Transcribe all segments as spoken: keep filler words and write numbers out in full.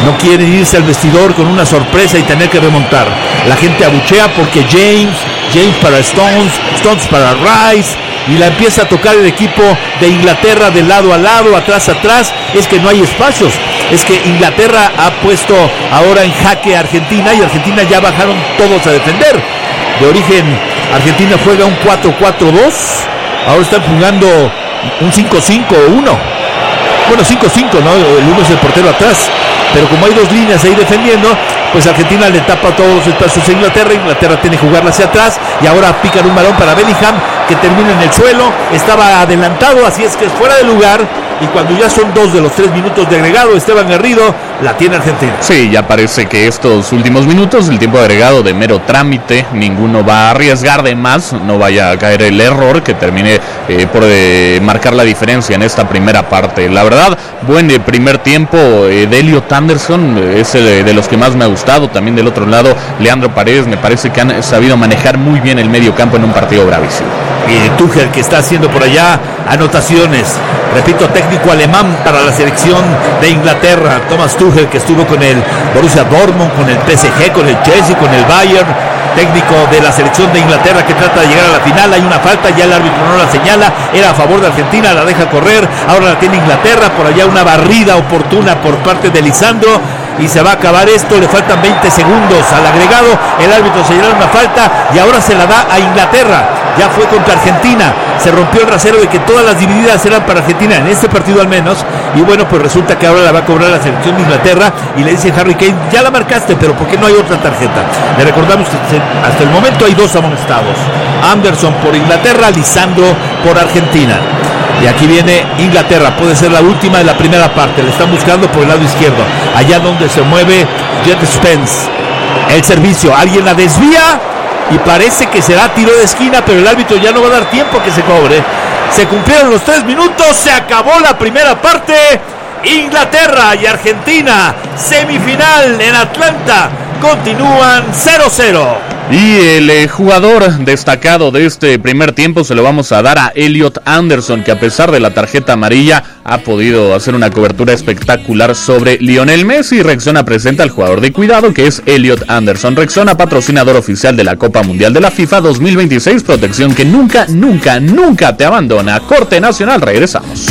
No quieren irse al vestidor con una sorpresa y tener que remontar. La gente abuchea porque James, James para Stones, Stones para Rice, y la empieza a tocar el equipo de Inglaterra de lado a lado, atrás a atrás. Es que no hay espacios. Es que Inglaterra ha puesto ahora en jaque a Argentina y Argentina ya bajaron todos a defender. De origen, Argentina juega un cuatro cuatro dos. Ahora están jugando un cinco cinco uno. Bueno, cinco cinco, ¿no? El uno es el portero atrás. Pero como hay dos líneas ahí defendiendo, pues Argentina le tapa todos los espacios a Inglaterra. Inglaterra tiene que jugarla hacia atrás y ahora pican un balón para Bellingham que termina en el suelo. Estaba adelantado, así es que es fuera de lugar. Y cuando ya son dos de los tres minutos de agregado, Esteban Garrido, la tiene Argentina. Sí, ya parece que estos últimos minutos, el tiempo de agregado de mero trámite, ninguno va a arriesgar de más, no vaya a caer el error que termine eh, por eh, marcar la diferencia en esta primera parte. La verdad, buen eh, primer tiempo eh, de Elliot Anderson, es el de los que más me ha gustado. También del otro lado, Leandro Paredes, me parece que han sabido manejar muy bien el medio campo en un partido bravísimo. Y Tuchel, que está haciendo por allá anotaciones, repito, técnico alemán para la selección de Inglaterra, Thomas Tuchel, que estuvo con el Borussia Dortmund, con el P S G, con el Chelsea, con el Bayern, técnico de la selección de Inglaterra que trata de llegar a la final. Hay una falta, ya el árbitro no la señala, era a favor de Argentina, la deja correr, ahora la tiene Inglaterra, por allá una barrida oportuna por parte de Lisandro, y se va a acabar esto. Le faltan veinte segundos al agregado, el árbitro señala una falta y ahora se la da a Inglaterra. Ya fue contra Argentina, se rompió el rasero de que todas las divididas eran para Argentina, en este partido al menos, y bueno, pues resulta que ahora la va a cobrar la selección de Inglaterra, y le dice Harry Kane, ya la marcaste, pero ¿por qué no hay otra tarjeta? Le recordamos que hasta el momento hay dos amonestados, Anderson por Inglaterra, Lisandro por Argentina. Y aquí viene Inglaterra, puede ser la última de la primera parte, le están buscando por el lado izquierdo, allá donde se mueve Jet Spence. El servicio, alguien la desvía y parece que será tiro de esquina, pero el árbitro ya no va a dar tiempo a que se cobre. Se cumplieron los tres minutos, se acabó la primera parte. Inglaterra y Argentina, semifinal en Atlanta, continúan cero cero. Y el eh, jugador destacado de este primer tiempo se lo vamos a dar a Elliot Anderson, que a pesar de la tarjeta amarilla ha podido hacer una cobertura espectacular sobre Lionel Messi. Rexona presenta al jugador de cuidado, que es Elliot Anderson. Rexona, patrocinador oficial de la Copa Mundial de la FIFA dos mil veintiséis, protección que nunca, nunca, nunca te abandona. Corte nacional, regresamos.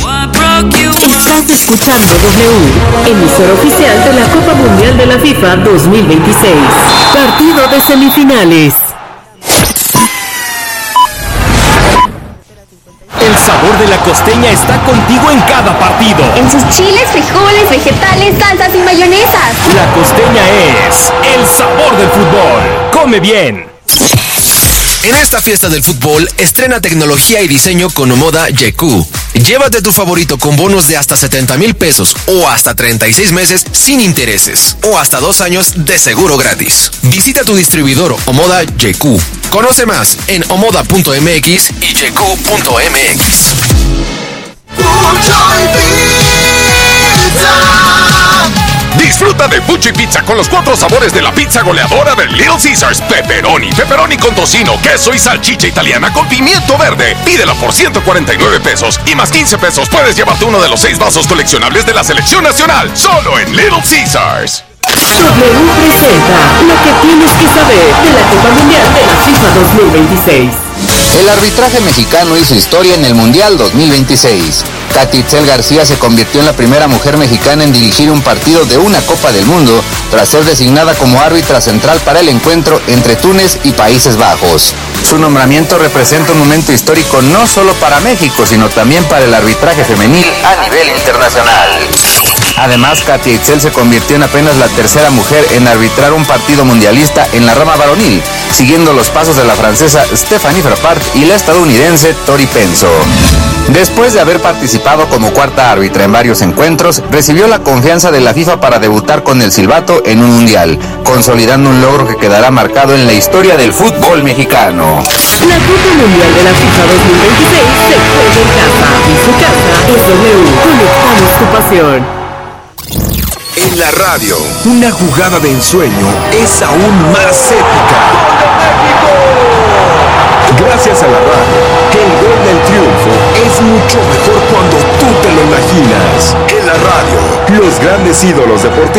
Estás escuchando W, emisora oficial de la Copa Mundial de la FIFA dos mil veintiséis. Partido de semifinales. El sabor de la costeña está contigo en cada partido. En sus chiles, frijoles, vegetales, salsas y mayonesas. La costeña es el sabor del fútbol. Come bien. En esta fiesta del fútbol, estrena tecnología y diseño con Omoda Y Q. Llévate tu favorito con bonos de hasta setenta mil pesos o hasta treinta y seis meses sin intereses o hasta dos años de seguro gratis. Visita tu distribuidor Omoda Y Q. Conoce más en omoda punto m x y y q punto m x. Disfruta de Fuji Pizza con los cuatro sabores de la pizza goleadora de Little Caesars. Pepperoni, pepperoni con tocino, queso y salchicha italiana con pimiento verde. Pídela por ciento cuarenta y nueve pesos y más quince pesos puedes llevarte uno de los seis vasos coleccionables de la selección nacional. Solo en Little Caesars. W presenta lo que tienes que saber de la Copa Mundial de la FIFA dos mil veintiséis. El arbitraje mexicano hizo historia en el Mundial dos mil veintiséis. Katy Itzel García se convirtió en la primera mujer mexicana en dirigir un partido de una Copa del Mundo tras ser designada como árbitra central para el encuentro entre Túnez y Países Bajos. Su nombramiento representa un momento histórico no solo para México, sino también para el arbitraje femenil a nivel internacional. Además, Katy Itzel se convirtió en apenas la tercera mujer en arbitrar un partido mundialista en la rama varonil, siguiendo los pasos de la francesa Stéphanie Frappart y la estadounidense Tori Penso. Después de haber participado como cuarta árbitra en varios encuentros, recibió la confianza de la FIFA para debutar con el silbato en un mundial, consolidando un logro que quedará marcado en la historia del fútbol mexicano. La Copa Mundial de la FIFA dos mil veintiséis se juega en casa, y su casa es W. Conectamos tu pasión. En la radio, una jugada de ensueño es aún más épica. Gracias a la radio, que el gol del triunfo es mucho mejor cuando tú te lo imaginas. En la radio, los grandes ídolos deportivos